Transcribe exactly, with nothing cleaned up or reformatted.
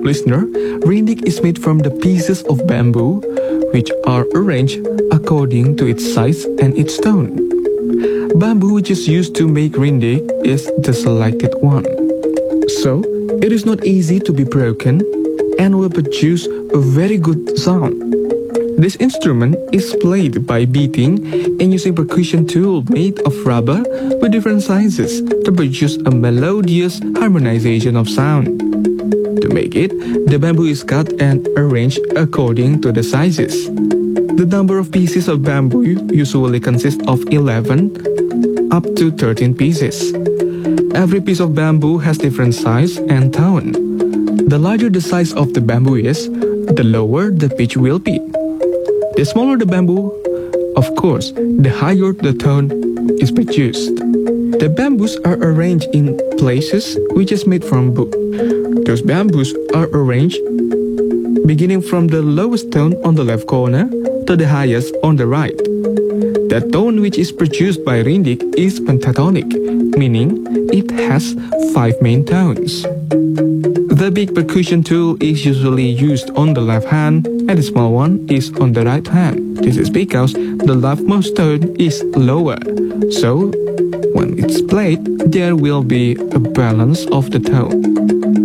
Listener, rindik is made from the pieces of bamboo, which are arranged according to its size and its tone. Bamboo which is used to make rindik is the selected one. So, it is not easy to be broken and will produce a very good sound. This instrument is played by beating and using percussion tool made of rubber with different sizes to produce a melodious harmonization of sound. To make it, the bamboo is cut and arranged according to the sizes. The number of pieces of bamboo usually consists of eleven up to thirteen pieces. Every piece of bamboo has different size and tone. The larger the size of the bamboo is, the lower the pitch will be. The smaller the bamboo, of course, the higher the tone is produced. The bamboos are arranged in places which is made from wood. Those bamboos are arranged beginning from the lowest tone on the left corner to the highest on the right. The tone which is produced by rindik is pentatonic, meaning it has five main tones. The big percussion tool is usually used on the left hand and the small one is on the right hand. This is because the leftmost tone is lower. So, when it's played, there will be a balance of the tone.